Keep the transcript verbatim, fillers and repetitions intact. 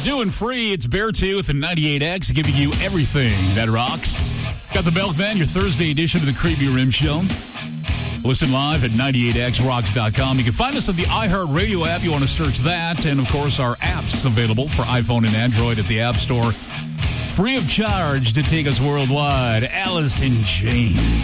Doing free, it's Beartooth and ninety-eight X giving you everything that rocks. Got the Milkman, your Thursday edition of the Creepy Rim Show. Listen live at ninety-eight x rocks dot com. You can find us on the iHeartRadio app. You want to search that. And, of course, our apps available for iPhone and Android at the App Store. Free of charge to take us worldwide. Alice in Chains.